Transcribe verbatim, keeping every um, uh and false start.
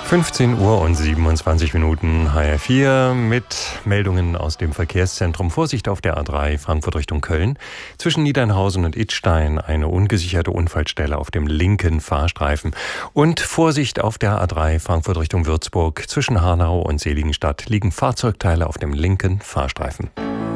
fünfzehn Uhr und siebenundzwanzig Minuten H R vier mit Meldungen aus dem Verkehrszentrum. Vorsicht auf der A drei Frankfurt Richtung Köln. Zwischen Niedernhausen und Idstein eine ungesicherte Unfallstelle auf dem linken Fahrstreifen. Und Vorsicht auf der A drei Frankfurt Richtung Würzburg. Zwischen Hanau und Seligenstadt liegen Fahrzeugteile auf dem linken Fahrstreifen.